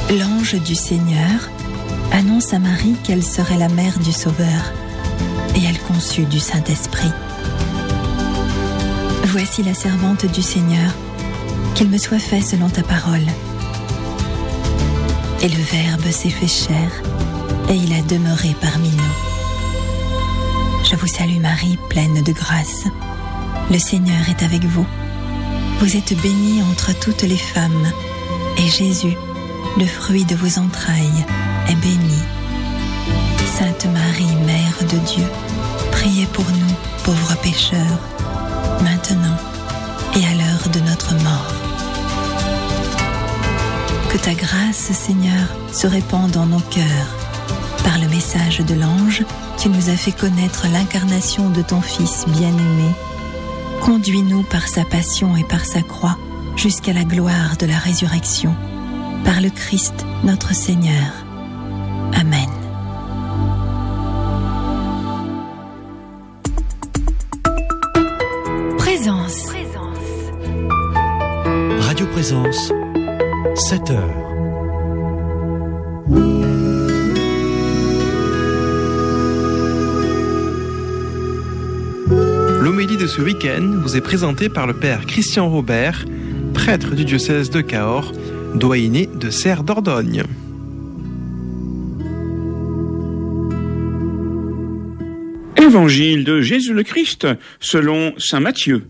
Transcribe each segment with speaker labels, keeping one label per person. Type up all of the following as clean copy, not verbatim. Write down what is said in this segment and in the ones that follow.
Speaker 1: L'ange du Seigneur annonce à Marie qu'elle serait la mère du Sauveur, et elle conçut du Saint-Esprit. Voici la servante du Seigneur, qu'il me soit fait selon ta parole. Et le Verbe s'est fait chair, et il a demeuré parmi nous. Je vous salue Marie, pleine de grâce. Le Seigneur est avec vous. Vous êtes bénie entre toutes les femmes, et Jésus, le fruit de vos entrailles, est béni. Sainte Marie, Mère de Dieu, priez pour nous, pauvres pécheurs, maintenant et à l'heure de notre mort. Que ta grâce, Seigneur, se répande dans nos cœurs. Par le message de l'ange, tu nous as fait connaître l'incarnation de ton Fils bien-aimé. Conduis-nous par sa passion et par sa croix jusqu'à la gloire de la résurrection. Par le Christ, notre Seigneur. Amen. Présence.
Speaker 2: Radio Présence, 7 heures.
Speaker 3: L'homélie de ce week-end vous est présentée par le père Christian Robert, prêtre du diocèse de Cahors, doyenné de Serres d'Ordogne.
Speaker 4: Évangile de Jésus le Christ selon saint Matthieu.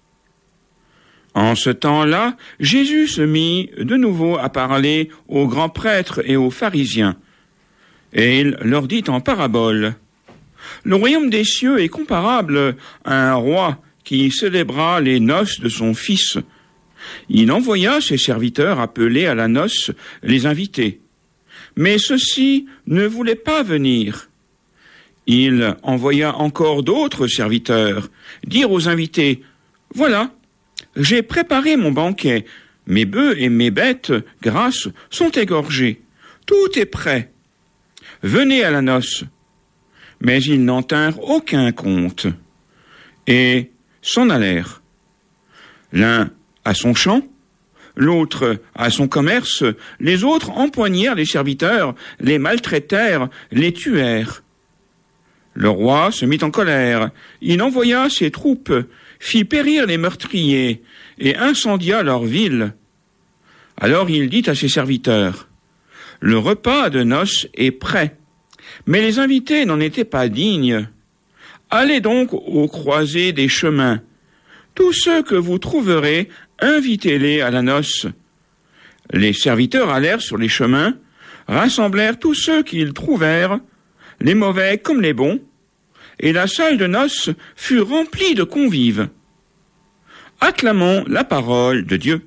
Speaker 4: En ce temps-là, Jésus se mit de nouveau à parler aux grands prêtres et aux pharisiens. Et il leur dit en parabole: le royaume des cieux est comparable à un roi qui célébra les noces de son fils. Il envoya ses serviteurs appeler à la noce les invités. Mais ceux-ci ne voulaient pas venir. Il envoya encore d'autres serviteurs dire aux invités: voilà, j'ai préparé mon banquet, mes bœufs et mes bêtes grasses sont égorgés, tout est prêt. Venez à la noce. Mais ils n'en tinrent aucun compte, et s'en allèrent. L'un à son champ, l'autre à son commerce, les autres empoignèrent les serviteurs, les maltraitèrent, les tuèrent. Le roi se mit en colère, il envoya ses troupes, fit périr les meurtriers, et incendia leur ville. Alors il dit à ses serviteurs: le repas de noces est prêt, mais les invités n'en étaient pas dignes. Allez donc aux croisées des chemins. Tous ceux que vous trouverez, invitez-les à la noce. Les serviteurs allèrent sur les chemins, rassemblèrent tous ceux qu'ils trouvèrent, les mauvais comme les bons, et la salle de noces fut remplie de convives. Acclamons la parole de Dieu.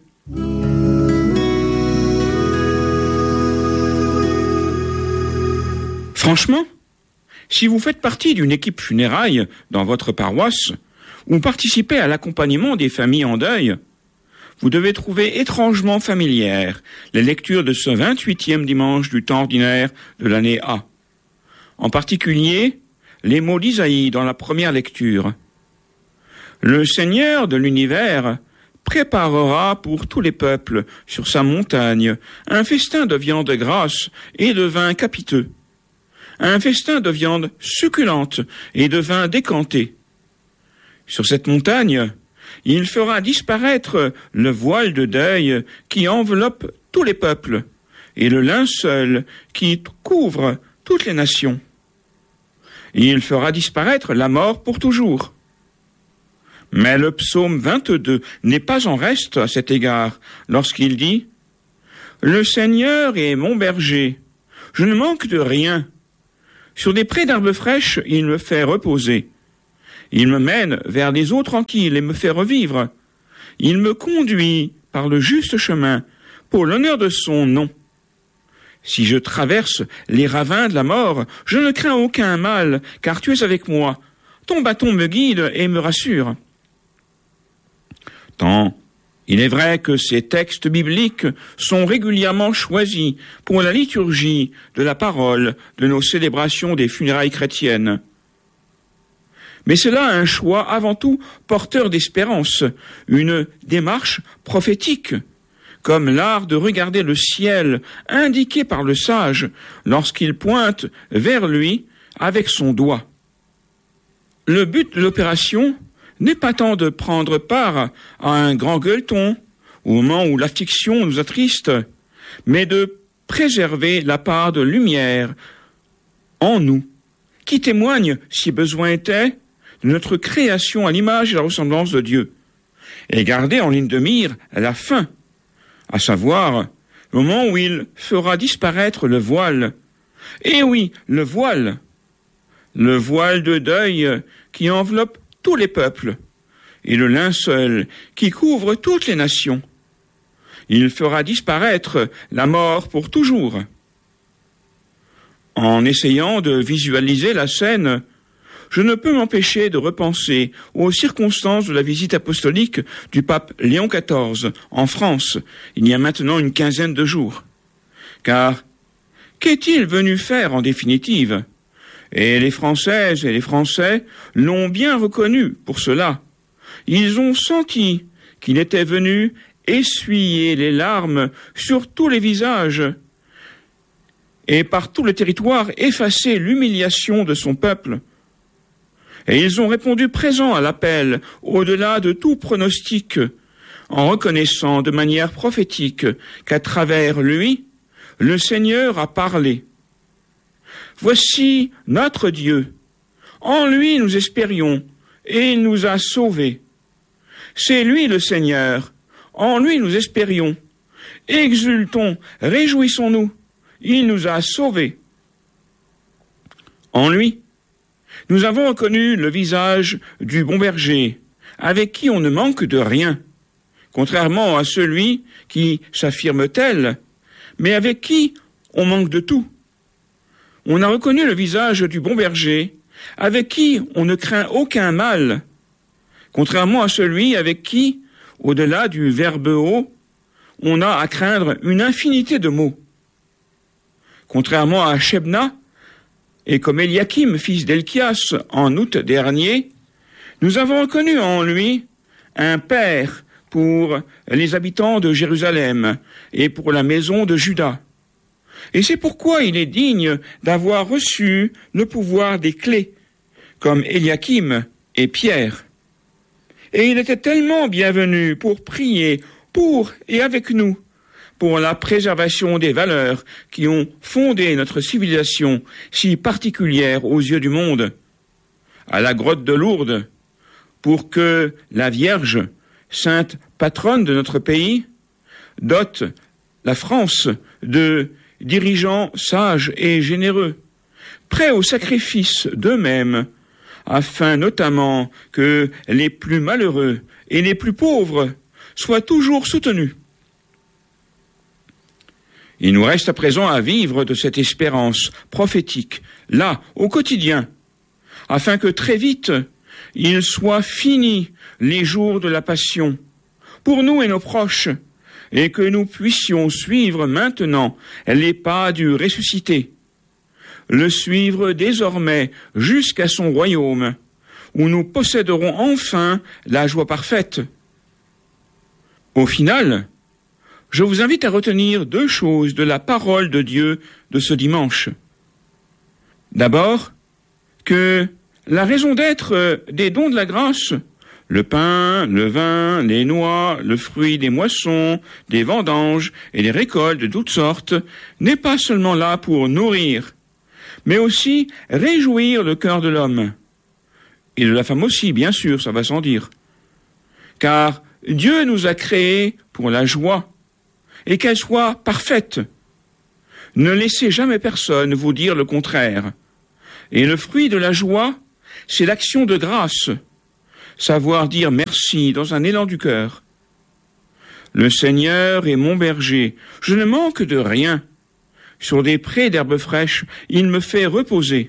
Speaker 4: Franchement, si vous faites partie d'une équipe funéraille dans votre paroisse, ou participez à l'accompagnement des familles en deuil, vous devez trouver étrangement familières les lectures de ce 28e dimanche du temps ordinaire de l'année A. En particulier, les mots d'Isaïe dans la première lecture. Le Seigneur de l'univers préparera pour tous les peuples sur sa montagne un festin de viande grasse et de vin capiteux, un festin de viande succulente et de vin décanté. Sur cette montagne, il fera disparaître le voile de deuil qui enveloppe tous les peuples et le linceul qui couvre toutes les nations. Il fera disparaître la mort pour toujours. Mais le psaume 22 n'est pas en reste à cet égard lorsqu'il dit: le Seigneur est mon berger, je ne manque de rien. Sur des prés d'herbes fraîches, il me fait reposer. Il me mène vers des eaux tranquilles et me fait revivre. Il me conduit par le juste chemin, pour l'honneur de son nom. Si je traverse les ravins de la mort, je ne crains aucun mal, car tu es avec moi. Ton bâton me guide et me rassure. Tant il est vrai que ces textes bibliques sont régulièrement choisis pour la liturgie de la parole de nos célébrations des funérailles chrétiennes. Mais c'est là un choix avant tout porteur d'espérance, une démarche prophétique, comme l'art de regarder le ciel indiqué par le sage lorsqu'il pointe vers lui avec son doigt. Le but de l'opération n'est pas tant de prendre part à un grand gueuleton au moment où l'affliction nous attriste, mais de préserver la part de lumière en nous, qui témoigne, si besoin était, de notre création à l'image et à la ressemblance de Dieu, et garder en ligne de mire la fin, à savoir le moment où il fera disparaître le voile. Et oui, le voile de deuil qui enveloppe tous les peuples, et le linceul qui couvre toutes les nations. Il fera disparaître la mort pour toujours. En essayant de visualiser la scène, je ne peux m'empêcher de repenser aux circonstances de la visite apostolique du pape Léon XIV en France, il y a maintenant une quinzaine de jours. Car qu'est-il venu faire en définitive ? Et les Françaises et les Français l'ont bien reconnu pour cela. Ils ont senti qu'il était venu essuyer les larmes sur tous les visages et par tout le territoire effacer l'humiliation de son peuple. Et ils ont répondu présents à l'appel, au-delà de tout pronostic, en reconnaissant de manière prophétique qu'à travers lui, le Seigneur a parlé. Voici notre Dieu. En lui nous espérions, et il nous a sauvés. C'est lui le Seigneur. En lui nous espérions. Exultons, réjouissons-nous. Il nous a sauvés. En lui, nous avons reconnu le visage du bon berger, avec qui on ne manque de rien, contrairement à celui qui s'affirme tel, mais avec qui on manque de tout. On a reconnu le visage du bon berger, avec qui on ne craint aucun mal, contrairement à celui avec qui, au-delà du verbe haut, on a à craindre une infinité de maux. Contrairement à Shebna, et comme Eliakim, fils d'Elchias, en août dernier, nous avons reconnu en lui un père pour les habitants de Jérusalem et pour la maison de Juda. Et c'est pourquoi il est digne d'avoir reçu le pouvoir des clés, comme Eliakim et Pierre. Et il était tellement bienvenu pour prier pour et avec nous, pour la préservation des valeurs qui ont fondé notre civilisation si particulière aux yeux du monde, à la grotte de Lourdes, pour que la Vierge, sainte patronne de notre pays, dote la France de dirigeants sages et généreux, prêts au sacrifice d'eux-mêmes, afin notamment que les plus malheureux et les plus pauvres soient toujours soutenus. Il nous reste à présent à vivre de cette espérance prophétique, là, au quotidien, afin que très vite, il soit fini les jours de la passion, pour nous et nos proches, et que nous puissions suivre maintenant les pas du ressuscité, le suivre désormais jusqu'à son royaume, où nous posséderons enfin la joie parfaite. Au final, je vous invite à retenir 2 choses de la parole de Dieu de ce dimanche. D'abord, que la raison d'être des dons de la grâce, le pain, le vin, les noix, le fruit des moissons, des vendanges et des récoltes de toutes sortes, n'est pas seulement là pour nourrir, mais aussi réjouir le cœur de l'homme. Et de la femme aussi, bien sûr, ça va sans dire. Car Dieu nous a créés pour la joie, et qu'elle soit parfaite. Ne laissez jamais personne vous dire le contraire. Et le fruit de la joie, c'est l'action de grâce, savoir dire merci dans un élan du cœur. Le Seigneur est mon berger, je ne manque de rien. Sur des prés d'herbes fraîches, il me fait reposer.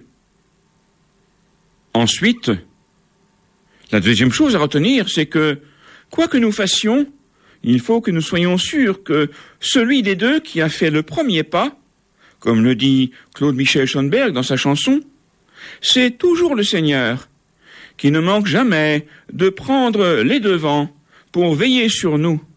Speaker 4: Ensuite, la deuxième chose à retenir, c'est que, quoi que nous fassions, il faut que nous soyons sûrs que celui des deux qui a fait le premier pas, comme le dit Claude Michel Schoenberg dans sa chanson, c'est toujours le Seigneur, qui ne manque jamais de prendre les devants pour veiller sur nous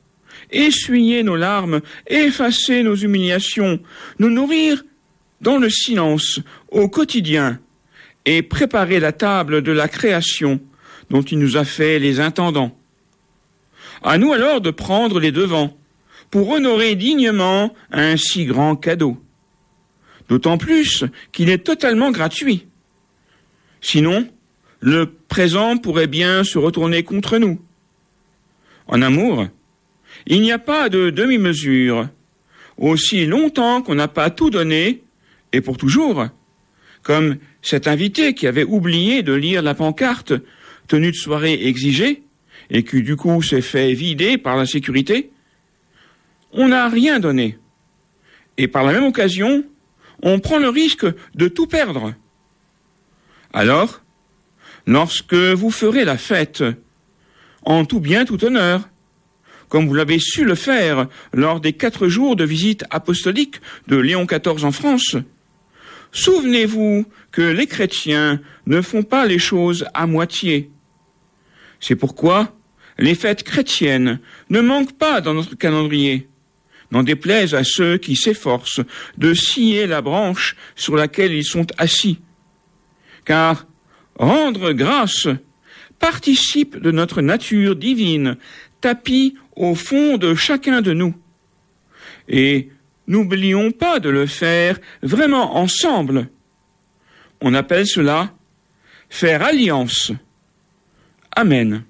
Speaker 4: essuyer nos larmes, effacer nos humiliations, nous nourrir dans le silence au quotidien et préparer la table de la création dont il nous a fait les intendants. À nous alors de prendre les devants pour honorer dignement un si grand cadeau. D'autant plus qu'il est totalement gratuit. Sinon, le présent pourrait bien se retourner contre nous. En amour, il n'y a pas de demi-mesure. Aussi longtemps qu'on n'a pas tout donné, et pour toujours, comme cet invité qui avait oublié de lire la pancarte tenue de soirée exigée, et qui du coup s'est fait vider par la sécurité, on n'a rien donné. Et par la même occasion, on prend le risque de tout perdre. Alors, lorsque vous ferez la fête, en tout bien, tout honneur, comme vous l'avez su le faire lors des 4 jours de visite apostolique de Léon XIV en France, souvenez-vous que les chrétiens ne font pas les choses à moitié. C'est pourquoi les fêtes chrétiennes ne manquent pas dans notre calendrier, n'en déplaise à ceux qui s'efforcent de scier la branche sur laquelle ils sont assis. Car rendre grâce participe de notre nature divine, tapie au fond de chacun de nous. Et n'oublions pas de le faire vraiment ensemble. On appelle cela faire alliance. Amen.